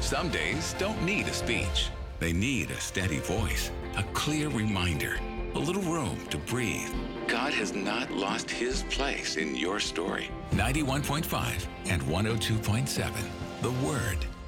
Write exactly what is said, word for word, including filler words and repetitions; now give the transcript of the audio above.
Some days don't need a speech. They need a steady voice, a clear reminder, a little room to breathe. God has not lost his place in your story. ninety-one point five and one oh two point seven. The Word.